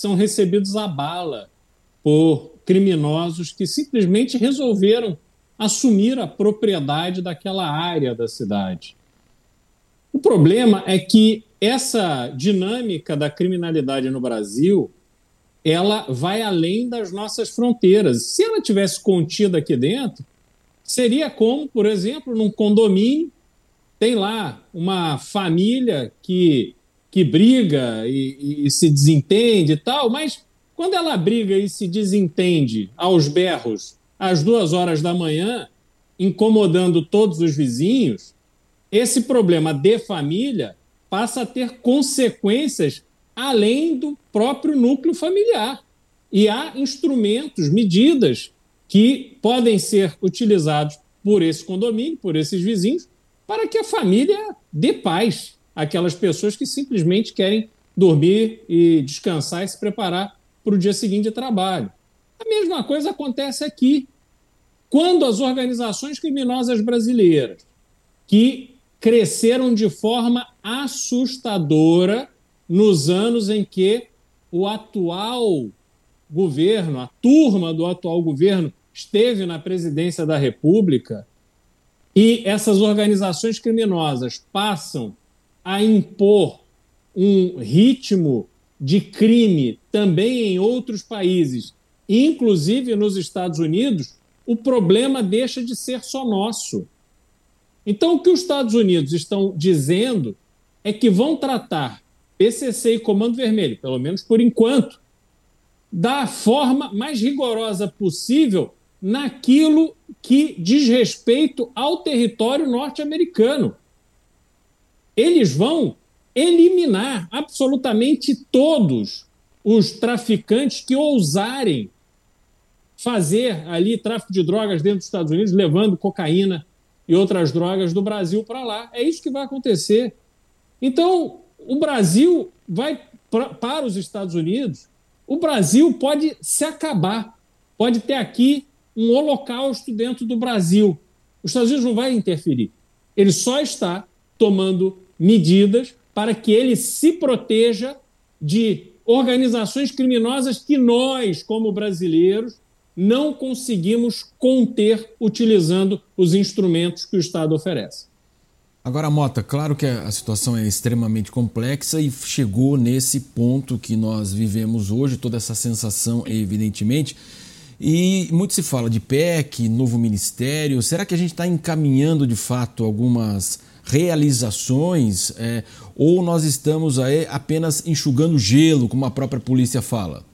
são recebidos à bala por criminosos que simplesmente resolveram assumir a propriedade daquela área da cidade. O problema é que essa dinâmica da criminalidade no Brasil, ela vai além das nossas fronteiras. Se ela tivesse contida aqui dentro, seria como, por exemplo, num condomínio, tem lá uma família que briga e se desentende e tal, mas quando ela briga e se desentende aos berros às 2 horas da manhã, incomodando todos os vizinhos, esse problema de família passa a ter consequências além do próprio núcleo familiar. E há instrumentos, medidas que podem ser utilizados por esse condomínio, por esses vizinhos, para que a família dê paz àquelas pessoas que simplesmente querem dormir e descansar e se preparar para o dia seguinte de trabalho. A mesma coisa acontece aqui. Quando as organizações criminosas brasileiras, que cresceram de forma assustadora nos anos em que o atual governo, a turma do atual governo, esteve na presidência da República, e essas organizações criminosas passam a impor um ritmo de crime também em outros países, inclusive nos Estados Unidos, o problema deixa de ser só nosso. Então, o que os Estados Unidos estão dizendo é que vão tratar PCC e Comando Vermelho, pelo menos por enquanto, da forma mais rigorosa possível naquilo que diz respeito ao território norte-americano. Eles vão eliminar absolutamente todos os traficantes que ousarem fazer ali tráfico de drogas dentro dos Estados Unidos, levando cocaína e outras drogas do Brasil para lá. É isso que vai acontecer. Então, o Brasil vai para os Estados Unidos, o Brasil pode se acabar, pode ter aqui um holocausto dentro do Brasil. Os Estados Unidos não vai interferir. Ele só está tomando medidas para que ele se proteja de organizações criminosas que nós, como brasileiros, não conseguimos conter utilizando os instrumentos que o Estado oferece. Agora, Mota, claro que a situação é extremamente complexa e chegou nesse ponto que nós vivemos hoje, toda essa sensação, evidentemente. E muito se fala de PEC, novo ministério. Será que a gente está encaminhando, de fato, algumas realizações ou nós estamos aí apenas enxugando gelo, como a própria polícia fala?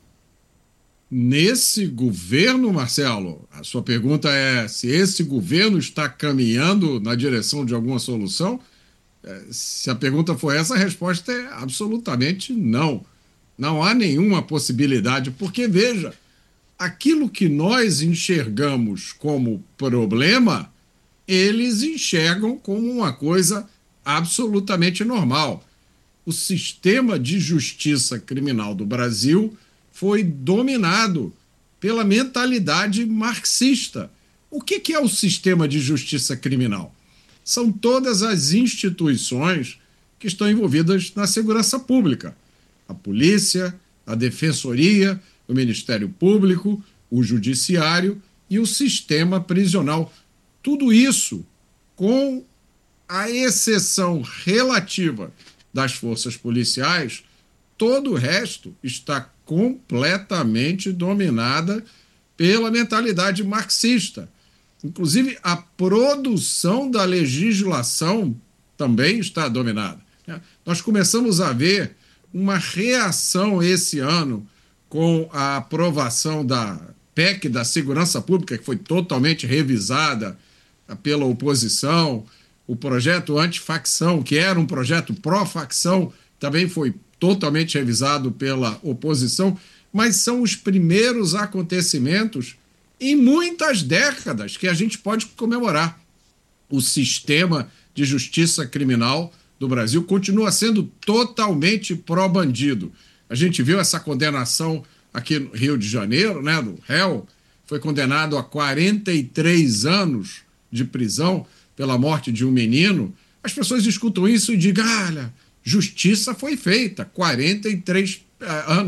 Nesse governo, Marcelo, a sua pergunta é se esse governo está caminhando na direção de alguma solução? Se a pergunta for essa, a resposta é absolutamente não. Não há nenhuma possibilidade, porque, veja, aquilo que nós enxergamos como problema, eles enxergam como uma coisa absolutamente normal. O sistema de justiça criminal do Brasil foi dominado pela mentalidade marxista. O que é o sistema de justiça criminal? São todas as instituições que estão envolvidas na segurança pública. A polícia, a defensoria, o Ministério Público, o judiciário e o sistema prisional. Tudo isso, com a exceção relativa das forças policiais, todo o resto está completamente dominada pela mentalidade marxista. Inclusive, a produção da legislação também está dominada. Nós começamos a ver uma reação esse ano com a aprovação da PEC da Segurança Pública, que foi totalmente revisada pela oposição, o projeto antifacção, que era um projeto pró-facção, também foi totalmente revisado pela oposição, mas são os primeiros acontecimentos em muitas décadas que a gente pode comemorar. O sistema de justiça criminal do Brasil continua sendo totalmente pró-bandido. A gente viu essa condenação aqui no Rio de Janeiro, né, do réu, foi condenado a 43 anos de prisão pela morte de um menino. As pessoas escutam isso e digam, olha, justiça foi feita, 43 anos.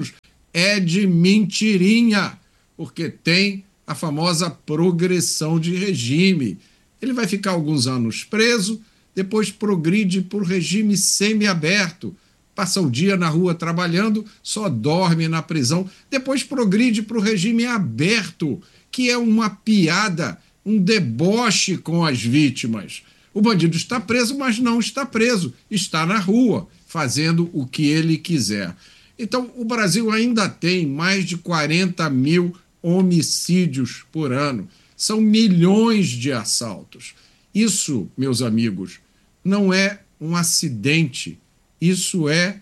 é de mentirinha, porque tem a famosa progressão de regime. Ele vai ficar alguns anos preso, depois progride para o regime semiaberto, passa o dia na rua trabalhando, só dorme na prisão, depois progride para o regime aberto, que é uma piada, um deboche com as vítimas. O bandido está preso, mas não está preso, está na rua, fazendo o que ele quiser. Então, o Brasil ainda tem mais de 40 mil homicídios por ano. São milhões de assaltos. Isso, meus amigos, não é um acidente. Isso é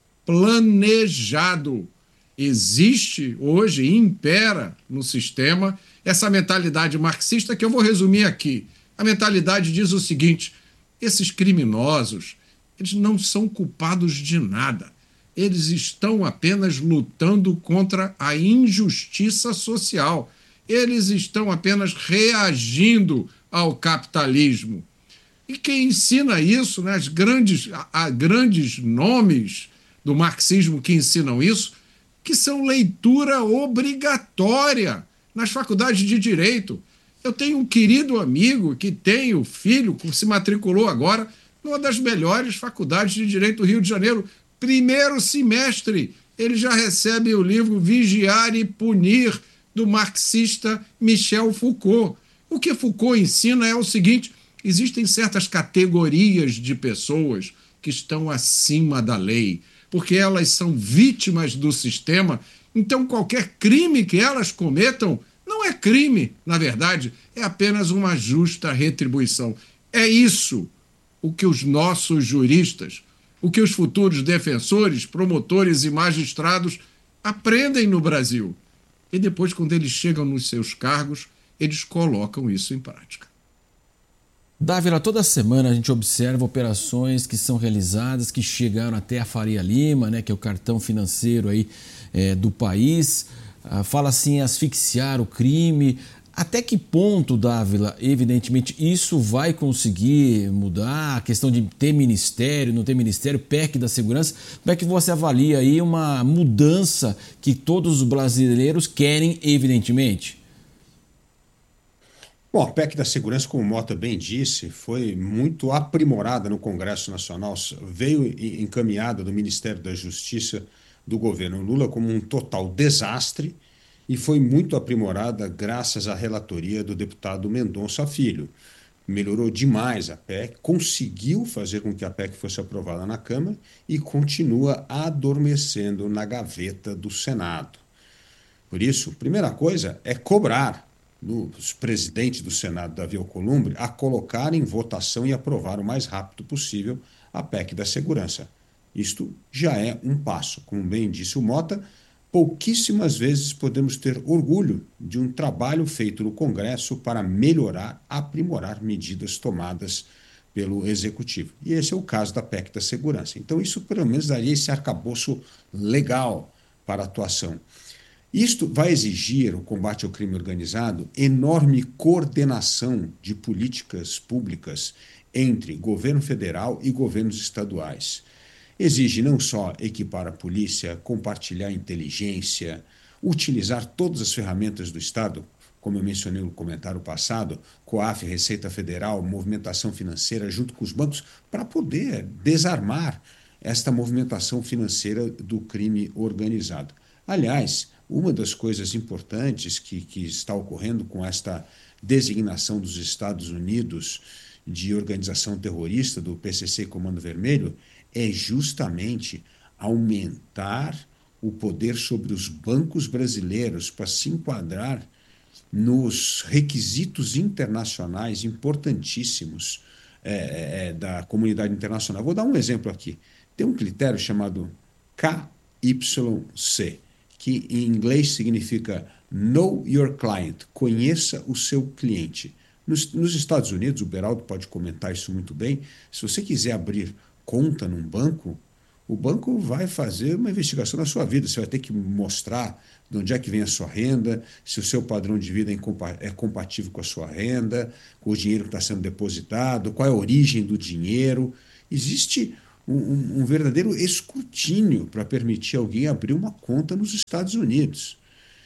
planejado. Existe hoje, impera no sistema, essa mentalidade marxista que eu vou resumir aqui. A mentalidade diz o seguinte: esses criminosos, eles não são culpados de nada. Eles estão apenas lutando contra a injustiça social. Eles estão apenas reagindo ao capitalismo. E quem ensina isso, né, grandes nomes do marxismo que ensinam isso, que são leitura obrigatória nas faculdades de Direito. Eu tenho um querido amigo que tem o filho, que se matriculou agora, numa das melhores faculdades de Direito do Rio de Janeiro. Primeiro semestre, ele já recebe o livro Vigiar e Punir, do marxista Michel Foucault. O que Foucault ensina é o seguinte: existem certas categorias de pessoas que estão acima da lei, porque elas são vítimas do sistema, então qualquer crime que elas cometam não é crime, na verdade, é apenas uma justa retribuição. É isso o que os nossos juristas, o que os futuros defensores, promotores e magistrados aprendem no Brasil. E depois, quando eles chegam nos seus cargos, eles colocam isso em prática. Dávila, toda semana a gente observa operações que são realizadas, que chegaram até a Faria Lima, né, que é o cartão financeiro aí, do país. Fala assim, asfixiar o crime. Até que ponto, Dávila, evidentemente, isso vai conseguir mudar? A questão de ter ministério, não ter ministério, PEC da segurança. Como é que você avalia aí uma mudança que todos os brasileiros querem, evidentemente? Bom, a PEC da segurança, como o Mota bem disse, foi muito aprimorada no Congresso Nacional, veio encaminhada do Ministério da Justiça do governo Lula como um total desastre e foi muito aprimorada graças à relatoria do deputado Mendonça Filho. Melhorou demais a PEC, conseguiu fazer com que a PEC fosse aprovada na Câmara e continua adormecendo na gaveta do Senado. Por isso, a primeira coisa é cobrar dos presidentes do Senado, Davi Alcolumbre, a colocar em votação e aprovar o mais rápido possível a PEC da segurança. Isto já é um passo. Como bem disse o Mota, pouquíssimas vezes podemos ter orgulho de um trabalho feito no Congresso para melhorar, aprimorar medidas tomadas pelo Executivo. E esse é o caso da PEC da segurança. Então, isso pelo menos daria esse arcabouço legal para a atuação. Isto vai exigir, o combate ao crime organizado, enorme coordenação de políticas públicas entre governo federal e governos estaduais. Exige não só equipar a polícia, compartilhar inteligência, utilizar todas as ferramentas do Estado, como eu mencionei no comentário passado, COAF, Receita Federal, movimentação financeira junto com os bancos, para poder desarmar esta movimentação financeira do crime organizado. Aliás, uma das coisas importantes que está ocorrendo com esta designação dos Estados Unidos de organização terrorista do PCC Comando Vermelho é justamente aumentar o poder sobre os bancos brasileiros para se enquadrar nos requisitos internacionais importantíssimos da comunidade internacional. Vou dar um exemplo aqui. Tem um critério chamado KYC, que em inglês significa Know Your Client, conheça o seu cliente. Nos Estados Unidos, o Beraldo pode comentar isso muito bem, se você quiser abrir conta num banco, o banco vai fazer uma investigação na sua vida, você vai ter que mostrar de onde é que vem a sua renda, se o seu padrão de vida é compatível com a sua renda, com o dinheiro que está sendo depositado, qual é a origem do dinheiro. Existe um verdadeiro escrutínio para permitir alguém abrir uma conta nos Estados Unidos.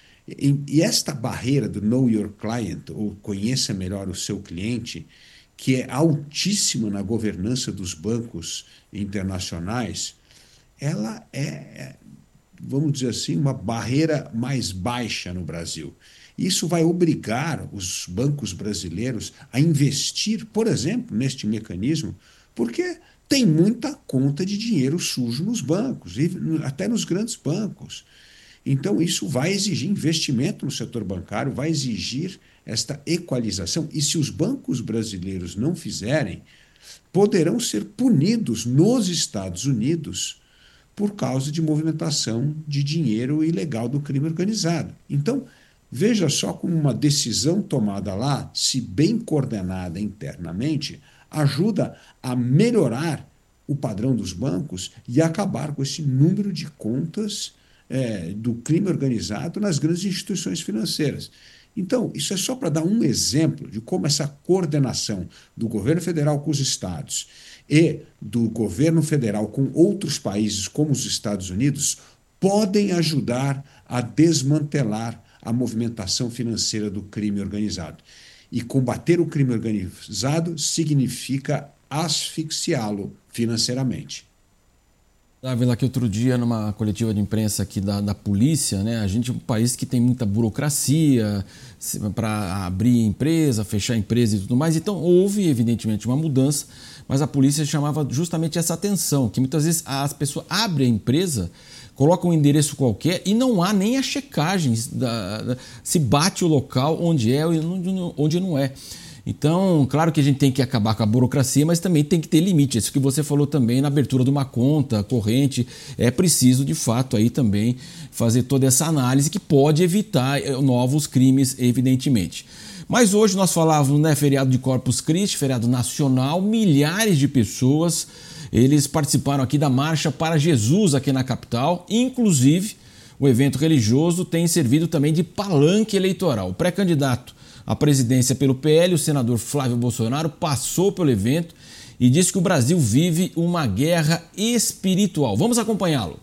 E esta barreira do Know Your Client, ou conheça melhor o seu cliente, que é altíssima na governança dos bancos internacionais, ela é, vamos dizer assim, uma barreira mais baixa no Brasil. Isso vai obrigar os bancos brasileiros a investir, por exemplo, neste mecanismo, porque tem muita conta de dinheiro sujo nos bancos, e até nos grandes bancos. Então, isso vai exigir investimento no setor bancário, vai exigir esta equalização. E se os bancos brasileiros não fizerem, poderão ser punidos nos Estados Unidos por causa de movimentação de dinheiro ilegal do crime organizado. Então, veja só como uma decisão tomada lá, se bem coordenada internamente, ajuda a melhorar o padrão dos bancos e acabar com esse número de contas do crime organizado nas grandes instituições financeiras. Então, isso é só para dar um exemplo de como essa coordenação do governo federal com os estados e do governo federal com outros países, como os Estados Unidos, podem ajudar a desmantelar a movimentação financeira do crime organizado. E combater o crime organizado significa asfixiá-lo financeiramente. Ávila, que outro dia, numa coletiva de imprensa aqui da polícia, né, a gente é um país que tem muita burocracia para abrir empresa, fechar empresa e tudo mais. Então, houve, evidentemente, uma mudança, mas a polícia chamava justamente essa atenção, que muitas vezes as pessoas abrem a empresa, colocam um endereço qualquer e não há nem a checagem se bate o local onde é e onde não é. Então, claro que a gente tem que acabar com a burocracia, mas também tem que ter limite. Isso que você falou também na abertura de uma conta corrente, é preciso, de fato, aí também fazer toda essa análise que pode evitar novos crimes, evidentemente. Mas hoje nós falávamos, né, feriado de Corpus Christi, feriado nacional, milhares de pessoas, eles participaram aqui da Marcha para Jesus aqui na capital, inclusive o evento religioso tem servido também de palanque eleitoral. O pré-candidato à presidência pelo PL, o senador Flávio Bolsonaro, passou pelo evento e disse que o Brasil vive uma guerra espiritual. Vamos acompanhá-lo.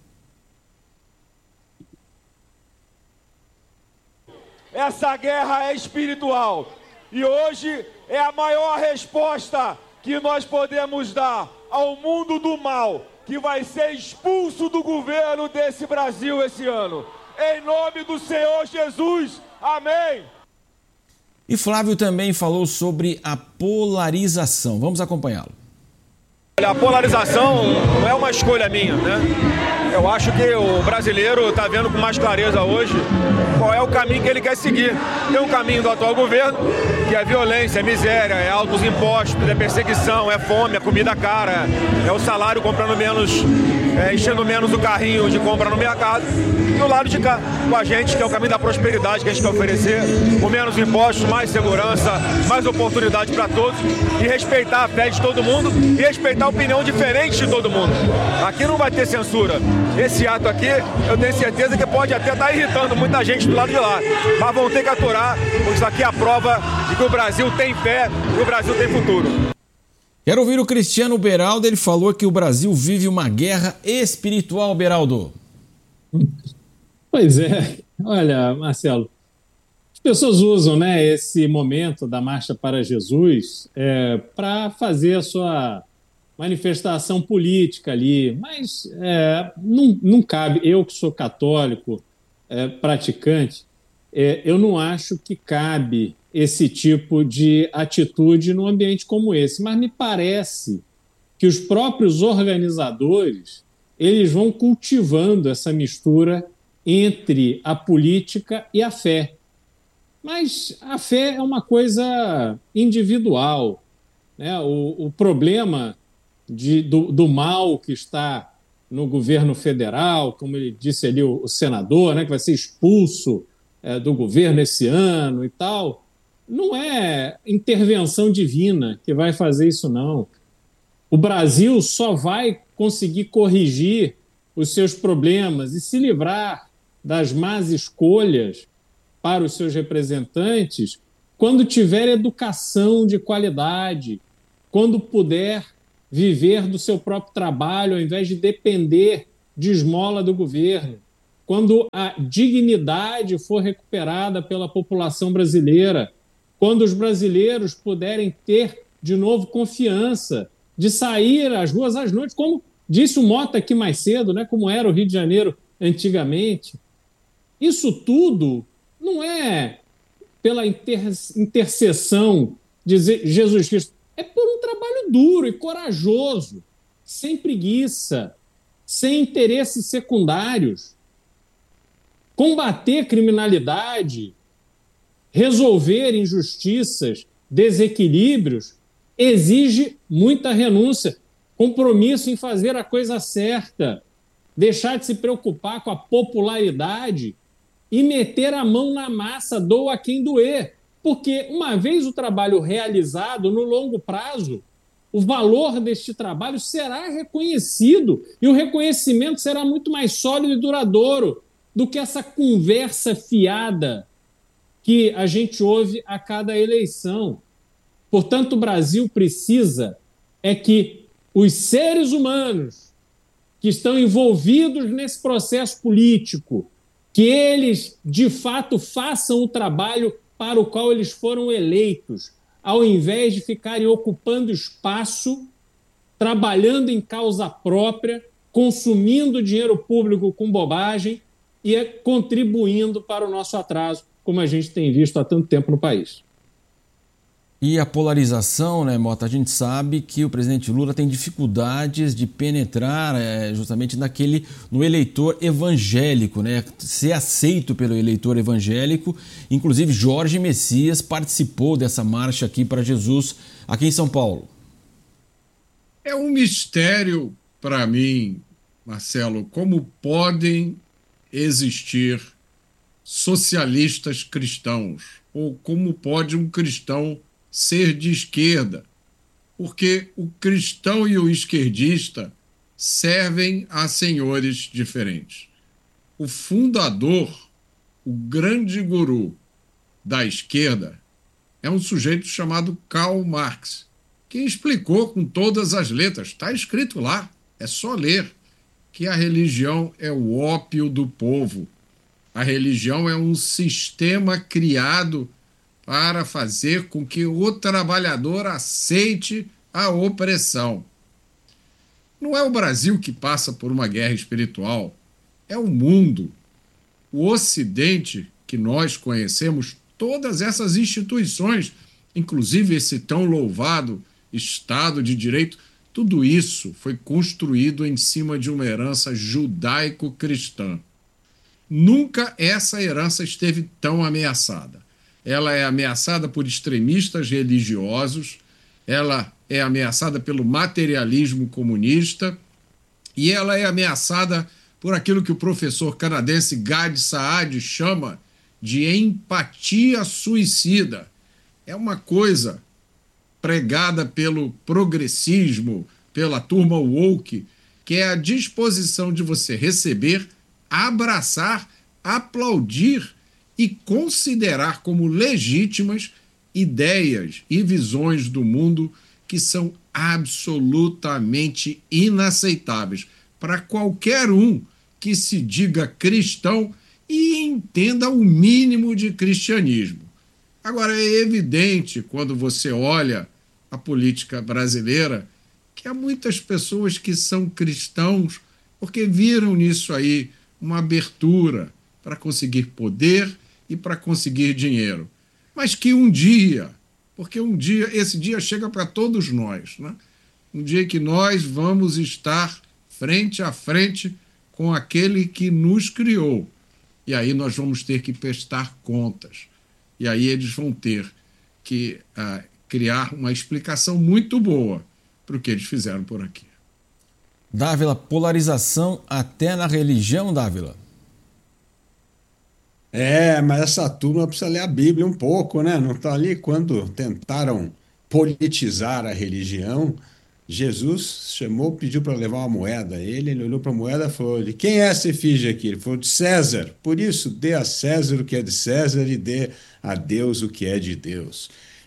Essa guerra é espiritual e hoje é a maior resposta que nós podemos dar ao mundo do mal, que vai ser expulso do governo desse Brasil esse ano. Em nome do Senhor Jesus, amém! E Flávio também falou sobre a polarização. Vamos acompanhá-lo. A polarização não é uma escolha minha, né? Eu acho que o brasileiro está vendo com mais clareza hoje qual é o caminho que ele quer seguir. Tem um caminho do atual governo, que é violência, é miséria, é altos impostos, é perseguição, é fome, é comida cara, é o salário comprando menos, enchendo menos o carrinho de compra no mercado. E o lado de cá, com a gente, que é o caminho da prosperidade que a gente quer oferecer, com menos impostos, mais segurança, mais oportunidade para todos, e respeitar a fé de todo mundo e respeitar a opinião diferente de todo mundo. Aqui não vai ter censura. Esse ato aqui, eu tenho certeza que pode até estar irritando muita gente do lado de lá, mas vão ter que aturar, porque isso aqui é a prova de que o Brasil tem fé e o Brasil tem futuro. Quero ouvir o Cristiano Beraldo, ele falou que o Brasil vive uma guerra espiritual, Beraldo. Pois é, olha, Marcelo, as pessoas usam, né, esse momento da Marcha para Jesus para fazer a sua manifestação política ali, mas não cabe. Eu que sou católico, praticante, eu não acho que cabe esse tipo de atitude num ambiente como esse, mas me parece que os próprios organizadores eles vão cultivando essa mistura entre a política e a fé. Mas a fé é uma coisa individual, né? O problema do mal que está no governo federal, como ele disse ali o senador, né, que vai ser expulso do governo esse ano e tal, não é intervenção divina que vai fazer isso, não. O Brasil só vai conseguir corrigir os seus problemas e se livrar das más escolhas para os seus representantes quando tiver educação de qualidade, quando puder viver do seu próprio trabalho ao invés de depender de esmola do governo, quando a dignidade for recuperada pela população brasileira, quando os brasileiros puderem ter de novo confiança de sair às ruas às noites, como disse o Mota aqui mais cedo, né, como era o Rio de Janeiro antigamente. Isso tudo não é pela intercessão de Jesus Cristo, é por um trabalho duro e corajoso, sem preguiça, sem interesses secundários. Combater criminalidade, resolver injustiças, desequilíbrios, exige muita renúncia, compromisso em fazer a coisa certa, deixar de se preocupar com a popularidade e meter a mão na massa, doa quem doer. Porque, uma vez o trabalho realizado, no longo prazo, o valor deste trabalho será reconhecido e o reconhecimento será muito mais sólido e duradouro do que essa conversa fiada que a gente ouve a cada eleição. Portanto, o Brasil precisa que os seres humanos que estão envolvidos nesse processo político, que eles, de fato, façam o trabalho para o qual eles foram eleitos, ao invés de ficarem ocupando espaço, trabalhando em causa própria, consumindo dinheiro público com bobagem e contribuindo para o nosso atraso, como a gente tem visto há tanto tempo no país. E a polarização, né, Mota? A gente sabe que o presidente Lula tem dificuldades de penetrar justamente no eleitor evangélico, né? Ser aceito pelo eleitor evangélico. Inclusive, Jorge Messias participou dessa marcha aqui para Jesus, aqui em São Paulo. É um mistério para mim, Marcelo, como podem existir socialistas cristãos, ou como pode um cristão ser de esquerda, porque o cristão e o esquerdista servem a senhores diferentes. O fundador, o grande guru da esquerda, é um sujeito chamado Karl Marx, que explicou com todas as letras, está escrito lá, é só ler, que a religião é o ópio do povo. A religião é um sistema criado para fazer com que o trabalhador aceite a opressão. Não é o Brasil que passa por uma guerra espiritual, é o mundo. O Ocidente, que nós conhecemos, todas essas instituições, inclusive esse tão louvado Estado de Direito, tudo isso foi construído em cima de uma herança judaico-cristã. Nunca essa herança esteve tão ameaçada. Ela é ameaçada por extremistas religiosos, ela é ameaçada pelo materialismo comunista e ela é ameaçada por aquilo que o professor canadense Gad Saad chama de empatia suicida. É uma coisa pregada pelo progressismo, pela turma woke, que é a disposição de você receber, abraçar, aplaudir e considerar como legítimas ideias e visões do mundo que são absolutamente inaceitáveis para qualquer um que se diga cristão e entenda o mínimo de cristianismo. Agora, é evidente, quando você olha a política brasileira, que há muitas pessoas que são cristãos porque viram nisso aí uma abertura para conseguir poder e para conseguir dinheiro. Mas que um dia, porque um dia, esse dia chega para todos nós, né? Um dia que nós vamos estar frente a frente com aquele que nos criou. E aí nós vamos ter que prestar contas. E aí eles vão ter que criar uma explicação muito boa para o que eles fizeram por aqui. Dávila, polarização até na religião, Dávila? Mas essa turma precisa ler a Bíblia um pouco, né? Não está ali quando tentaram politizar a religião. Jesus chamou, pediu para levar uma moeda a ele, ele olhou para a moeda e falou: de quem é essa efígie aqui? Ele falou: de César. Por isso, dê a César o que é de César e dê a Deus o que é de Deus.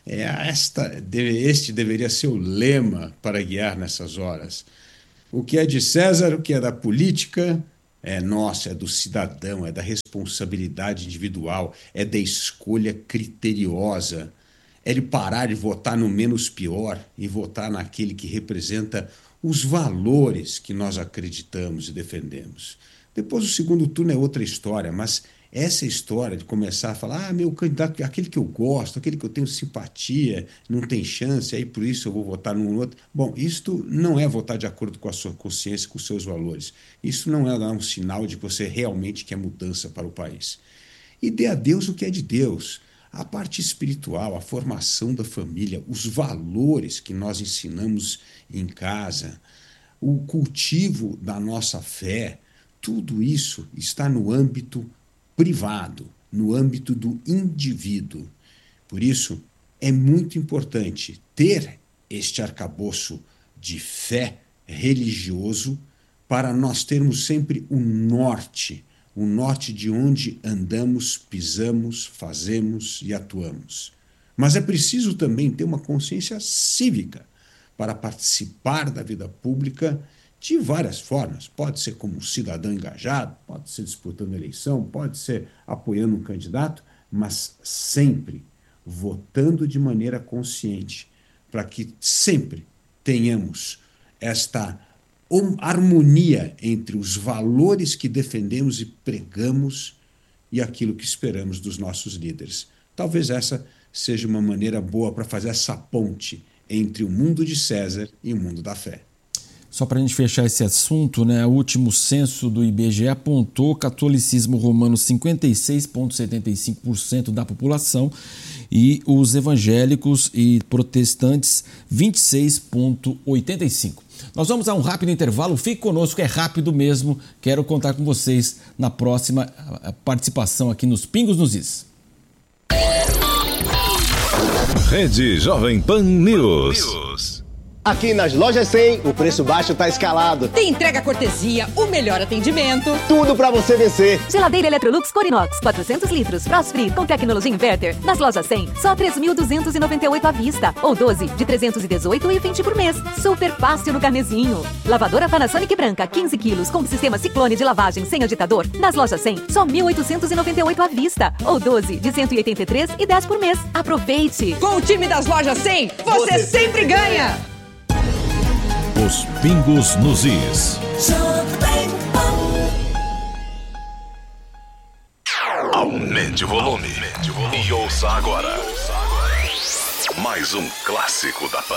Este deveria ser o lema para guiar nessas horas. O que é de César, o que é da política, é nosso, é do cidadão, é da responsabilidade individual, é da escolha criteriosa. É de parar de votar no menos pior e votar naquele que representa os valores que nós acreditamos e defendemos. Depois o segundo turno é outra história, mas essa história de começar a falar, meu candidato, aquele que eu gosto, aquele que eu tenho simpatia, não tem chance, aí por isso eu vou votar num outro. Bom, isto não é votar de acordo com a sua consciência, com os seus valores. Isso não é dar um sinal de que você realmente quer mudança para o país. E dê a Deus o que é de Deus. A parte espiritual, a formação da família, os valores que nós ensinamos em casa, o cultivo da nossa fé, tudo isso está no âmbito privado, no âmbito do indivíduo. Por isso, é muito importante ter este arcabouço de fé religioso para nós termos sempre o norte de onde andamos, pisamos, fazemos e atuamos. Mas é preciso também ter uma consciência cívica para participar da vida pública de várias formas. Pode ser como um cidadão engajado, pode ser disputando eleição, pode ser apoiando um candidato, mas sempre votando de maneira consciente, para que sempre tenhamos esta harmonia entre os valores que defendemos e pregamos e aquilo que esperamos dos nossos líderes. Talvez essa seja uma maneira boa para fazer essa ponte entre o mundo de César e o mundo da fé. Só para a gente fechar esse assunto, né, o último censo do IBGE apontou catolicismo romano 56,75% da população e os evangélicos e protestantes 26,85%. Nós vamos a um rápido intervalo, fique conosco, é rápido mesmo, quero contar com vocês na próxima participação aqui nos Pingos nos Is. Rede Jovem Pan News. Aqui nas Lojas 100, o preço baixo tá escalado. Tem entrega cortesia, o melhor atendimento. Tudo pra você vencer. Geladeira Electrolux Corinox, 400 litros, Frost Free com tecnologia inverter. Nas Lojas 100, só 3.298 à vista. Ou 12 de 318,20 por mês. Super fácil no carnezinho. Lavadora Panasonic branca, 15 quilos, com sistema Ciclone de lavagem sem agitador. Nas Lojas 100, só 1.898 à vista. Ou 12 de 183,10 por mês. Aproveite. Com o time das Lojas 100, você sempre ganha. Os Pingos nos Is. Aumente o volume. E ouça agora mais um clássico da Pan.